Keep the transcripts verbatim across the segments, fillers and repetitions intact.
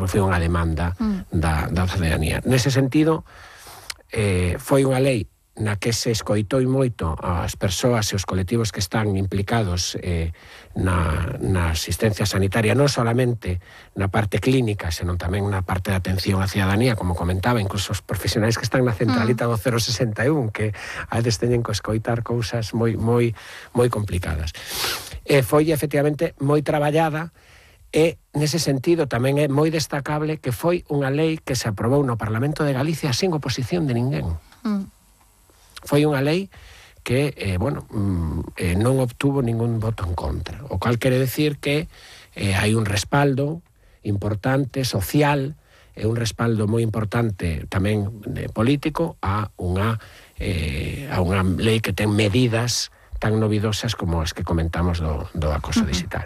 foi unha demanda mm. da, da cidadanía. Nese sentido, eh, foi unha lei na que se escoitou moito as persoas e os colectivos que están implicados eh, na, na asistencia sanitaria, non solamente na parte clínica, senón tamén na parte de atención á cidadanía, como comentaba, incluso os profesionais que están na centralita do cero sesenta e un, que a veces teñen que escoitar cousas moi, moi, moi complicadas. E foi, efectivamente, moi traballada, e, nese sentido, tamén é moi destacable que foi unha lei que se aprobou no Parlamento de Galicia sin oposición de ninguén. Mm. Foi unha lei que, eh, bueno, eh, non obtuvo ningún voto en contra, o cal quere decir que eh, hai un respaldo importante, social, e un respaldo moi importante tamén eh, político a unha, eh, a unha lei que ten medidas tan novidosas como as que comentamos do, do acoso uh-huh. digital.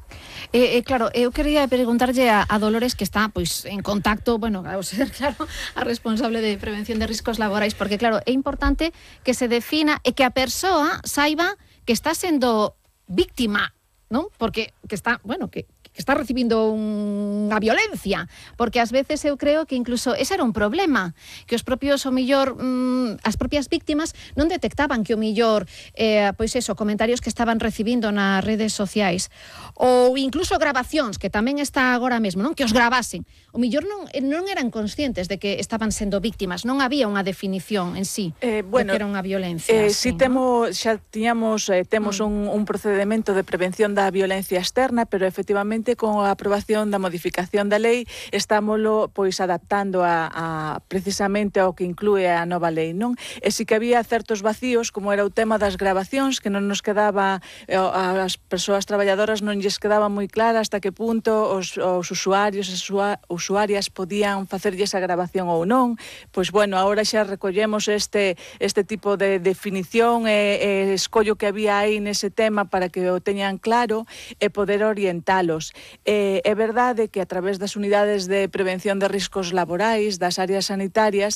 Eh, eh, claro, eu quería preguntarlle a, a Dolores, que está pois en contacto, bueno, ao ser, claro, a responsable de prevención de riscos laborais, porque, claro, é importante que se defina e que a persoa saiba que está sendo víctima, non? Porque que está, bueno, que que está recibindo unha violencia, porque ás veces eu creo que incluso ese era un problema, que os propios, o millor, mmm, as propias víctimas non detectaban que o millor, eh, pois eso, comentarios que estaban recibindo nas redes sociais, ou incluso grabacións, que tamén está agora mesmo, non? Que os gravasen. O millor non, non eran conscientes de que estaban sendo víctimas, non había unha definición en sí eh, bueno, de que era unha violencia. Eh, así, si temos, xa tiñamos, eh, temos mm. un, un procedimento de prevención da violencia externa, pero efectivamente con a aprobación da modificación da lei estámoslo pois adaptando a, a precisamente ao que inclúe a nova lei, non? E si que había certos vacíos, como era o tema das grabacións, que non nos quedaba, as persoas traballadoras non lles quedaba moi clara hasta que punto os, os usuarios e usuarias podían facerlle esa grabación ou non. Pois bueno, agora xa recollemos este, este tipo de definición e, e escollo que había aí nese tema para que o teñan claro e poder orientalos. Eh, é verdade que a través das unidades de prevención de riscos laborais, das áreas sanitarias,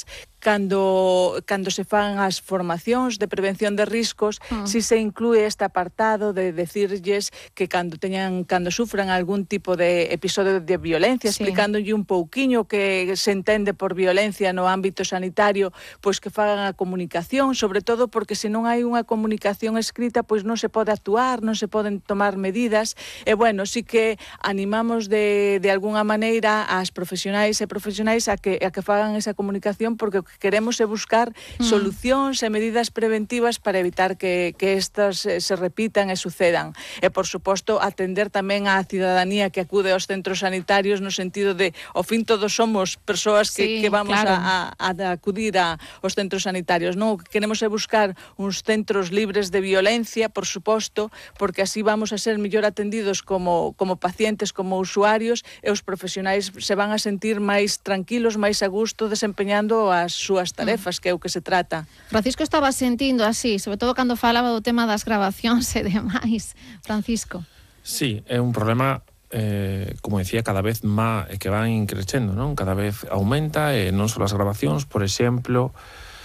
cando, cando se fan as formacións de prevención de riscos, mm. si se inclúe este apartado de decirlles que cando teñan, cando sufran algún tipo de episodio de violencia, sí. explicándolle un pouquiño que se entende por violencia no ámbito sanitario, pois que fagan a comunicación, sobre todo porque se non hai unha comunicación escrita, pois non se pode actuar, non se poden tomar medidas, e bueno, si que animamos de, de alguna maneira ás profesionais e profesionais a que, a que fagan esa comunicación, porque o que queremos é buscar mm. solucións e medidas preventivas para evitar que, que estas se repitan e sucedan. E, por suposto, atender tamén á cidadanía que acude aos centros sanitarios no sentido de, ao fin, todos somos persoas que, sí, que vamos claro. a, a, a acudir a, aos centros sanitarios. Non? O que queremos é buscar uns centros libres de violencia, por suposto, porque así vamos a ser mellor atendidos como, como pacientes, como usuarios, e os profesionais se van a sentir máis tranquilos, máis a gusto, desempeñando as súas tarefas, mm. que é o que se trata. Francisco estaba sentindo así, sobre todo cando falaba do tema das grabacións e demais. Francisco. Sí, é un problema, eh, como decía, cada vez máis, que van increcendo, non? Cada vez aumenta, e non só as grabacións, por exemplo,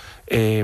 eh,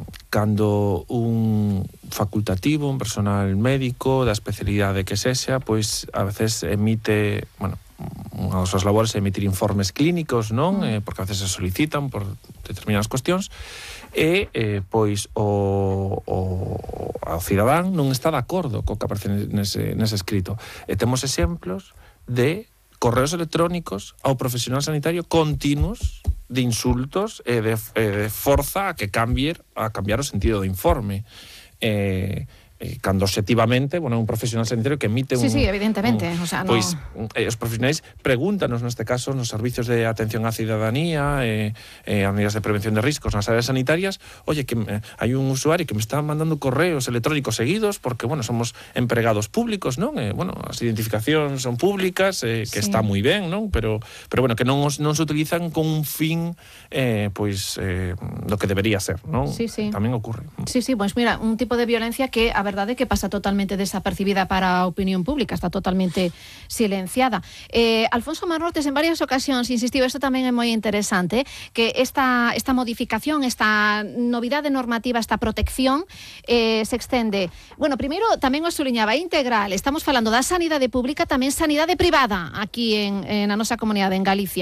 cando un facultativo, un personal médico da especialidade que sexa, pois a veces emite, bueno, unha das súas labores é emitir informes clínicos, non? Mm. Eh, porque a veces se solicitan por determinadas cuestións, e eh, pois o, o, o cidadán non está de acordo co que aparece nese, nese escrito. E temos exemplos de correos electrónicos ao profesional sanitario continuos de insultos e de, e de forza a que cambie, a cambiar o sentido do informe. Eh, eh, cando obxectivamente, bueno, un profesional sanitario que emite un... Sí, sí, evidentemente, un, o sea, pois, no... eh, os profesionais pregúntanos, neste caso, nos servicios de atención á cidadanía, eh, eh, as medidas de prevención de riscos nas áreas sanitarias, oye, que eh, hai un usuario que me está mandando correos electrónicos seguidos, porque, bueno, somos empregados públicos, non? Eh, bueno, as identificacións son públicas, eh, que sí. está moi ben, non? Pero, pero bueno, que non, os, non se utilizan con un fin, eh, pois, eh, do que debería ser, non? Sí, sí. Tamén ocurre. Sí, sí, pois mira, un tipo de violencia que a verdade que pasa totalmente desapercibida para a opinión pública, está totalmente silenciada. Eh, Alfonso Marnortes en varias ocasións insistiu, isto tamén é moi interesante, que esta, esta modificación, esta novidade normativa, esta protección eh, se extende, bueno, primeiro tamén o suliñaba, integral, estamos falando da sanidade pública, tamén sanidade privada aquí en, en a nosa comunidade, en Galicia.